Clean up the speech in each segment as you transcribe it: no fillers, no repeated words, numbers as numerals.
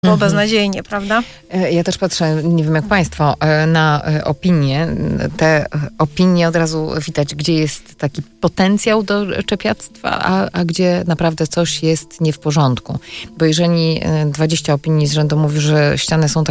Było beznadziejnie, prawda? Ja też patrzę, nie wiem jak państwo, na opinie. Te opinie od razu widać, gdzie jest taki potencjał do czepiactwa, a gdzie naprawdę coś jest nie w porządku. Bo jeżeli 20 opinii z rzędu mówi, że ściany są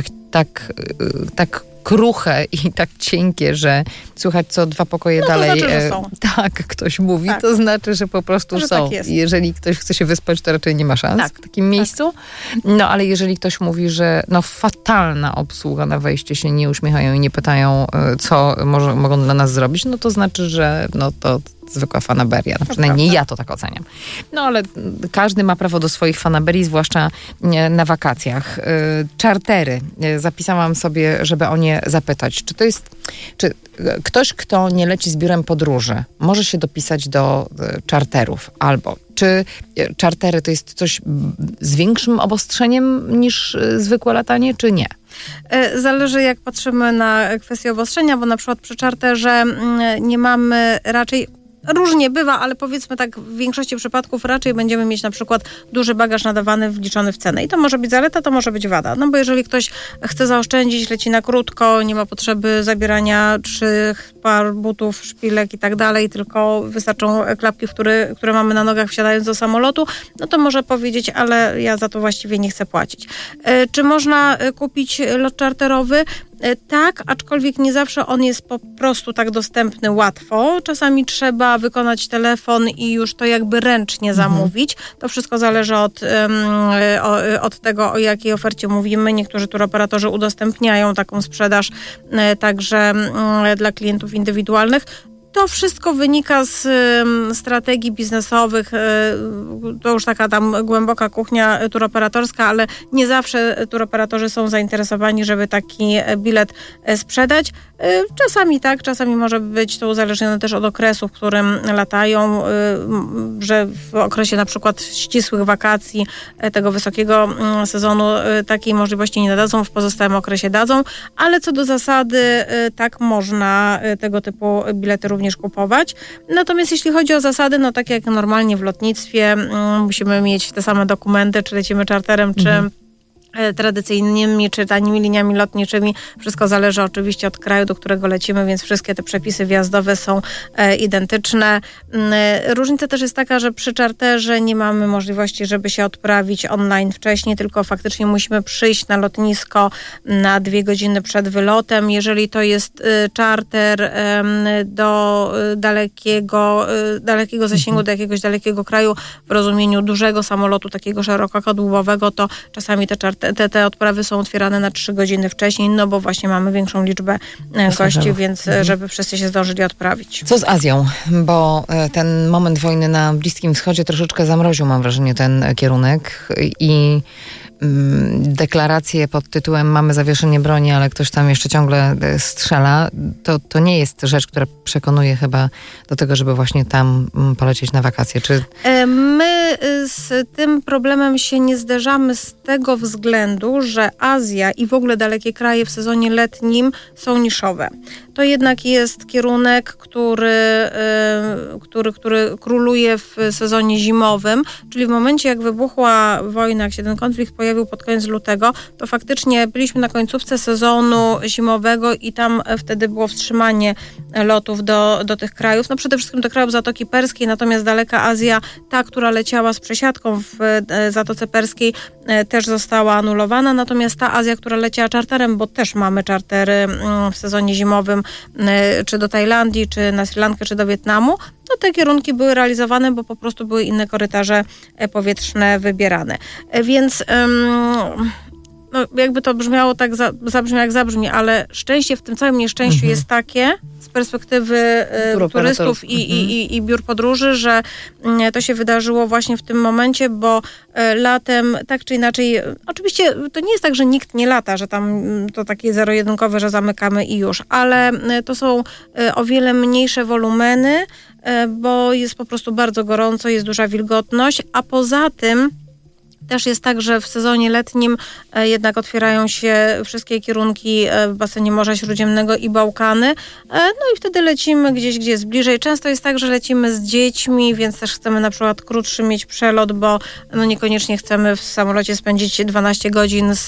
tak kruche i tak cienkie, że słychać co 2 pokoje dalej. To znaczy, że są. Tak, ktoś mówi, tak. To znaczy, że po prostu że są. Tak jest. Jeżeli ktoś chce się wyspać, to raczej nie ma szans w takim miejscu. No ale jeżeli ktoś mówi, że fatalna obsługa na wejście, się nie uśmiechają i nie pytają, co mogą dla nas zrobić, no to znaczy, że to zwykła fanaberia. No, przynajmniej ja to tak oceniam. No ale każdy ma prawo do swoich fanaberii, zwłaszcza na wakacjach. Czartery. Zapisałam sobie, żeby o nie zapytać. Czy ktoś, kto nie leci z biurem podróży, może się dopisać do czarterów? Albo czy czartery to jest coś z większym obostrzeniem niż zwykłe latanie, czy nie? Zależy, jak patrzymy na kwestię obostrzenia, bo na przykład przy czarterze nie mamy raczej... Różnie bywa, ale powiedzmy tak, w większości przypadków raczej będziemy mieć na przykład duży bagaż nadawany, wliczony w cenę. I to może być zaleta, to może być wada. No bo jeżeli ktoś chce zaoszczędzić, leci na krótko, nie ma potrzeby zabierania 3 par butów, szpilek i tak dalej, tylko wystarczą klapki, które mamy na nogach wsiadając do samolotu, no to może powiedzieć, ale ja za to właściwie nie chcę płacić. Czy można kupić lot czarterowy? Tak, aczkolwiek nie zawsze on jest po prostu tak dostępny łatwo. Czasami trzeba wykonać telefon i już to jakby ręcznie zamówić. To wszystko zależy od tego, o jakiej ofercie mówimy. Niektórzy turoperatorzy udostępniają taką sprzedaż także dla klientów indywidualnych. To wszystko wynika z strategii biznesowych. To już taka tam głęboka kuchnia turoperatorska, ale nie zawsze turoperatorzy są zainteresowani, żeby taki bilet sprzedać. Czasami tak, czasami może być to uzależnione też od okresu, w którym latają, że w okresie na przykład ścisłych wakacji, tego wysokiego sezonu takiej możliwości nie nadadzą, w pozostałym okresie dadzą, ale co do zasady tak można tego typu bilety również kupować. Natomiast jeśli chodzi o zasady, no tak jak normalnie w lotnictwie, musimy mieć te same dokumenty, czy lecimy czarterem, czy tradycyjnymi czy tanimi liniami lotniczymi. Wszystko zależy oczywiście od kraju, do którego lecimy, więc wszystkie te przepisy wjazdowe są identyczne. Różnica też jest taka, że przy czarterze nie mamy możliwości, żeby się odprawić online wcześniej, tylko faktycznie musimy przyjść na lotnisko na 2 godziny przed wylotem. Jeżeli to jest czarter do dalekiego zasięgu, do jakiegoś dalekiego kraju w rozumieniu dużego samolotu, takiego szerokokadłubowego, to czasami te odprawy są otwierane na 3 godziny wcześniej, no bo właśnie mamy większą liczbę gości, więc żeby wszyscy się zdążyli odprawić. Co z Azją? Bo ten moment wojny na Bliskim Wschodzie troszeczkę zamroził, mam wrażenie, ten kierunek i deklaracje pod tytułem mamy zawieszenie broni, ale ktoś tam jeszcze ciągle strzela, to nie jest rzecz, która przekonuje chyba do tego, żeby właśnie tam polecieć na wakacje. Czy... My z tym problemem się nie zderzamy z tego względu, że Azja i w ogóle dalekie kraje w sezonie letnim są niszowe. To jednak jest kierunek, który króluje w sezonie zimowym, czyli w momencie jak wybuchła wojna, jak się ten konflikt pojawił pod koniec lutego, to faktycznie byliśmy na końcówce sezonu zimowego i tam wtedy było wstrzymanie lotów do tych krajów. No przede wszystkim do krajów Zatoki Perskiej, natomiast daleka Azja, ta, która leciała z przesiadką w Zatoce Perskiej, też została anulowana, natomiast ta Azja, która leciała czarterem, bo też mamy czartery w sezonie zimowym, czy do Tajlandii, czy na Sri Lankę, czy do Wietnamu, no te kierunki były realizowane, bo po prostu były inne korytarze powietrzne wybierane. Więc no jakby to brzmiało tak, zabrzmi jak zabrzmi, ale szczęście w tym całym nieszczęściu jest takie, z perspektywy turystów i biur podróży, że to się wydarzyło właśnie w tym momencie, bo latem tak czy inaczej, oczywiście to nie jest tak, że nikt nie lata, że tam to takie zero-jedynkowe, że zamykamy i już, ale to są o wiele mniejsze wolumeny, bo jest po prostu bardzo gorąco, jest duża wilgotność, a poza tym Też jest tak, że w sezonie letnim jednak otwierają się wszystkie kierunki w basenie Morza Śródziemnego i Bałkany. No i wtedy lecimy gdzieś, gdzie jest bliżej. Często jest tak, że lecimy z dziećmi, więc też chcemy na przykład krótszy mieć przelot, bo no niekoniecznie chcemy w samolocie spędzić 12 godzin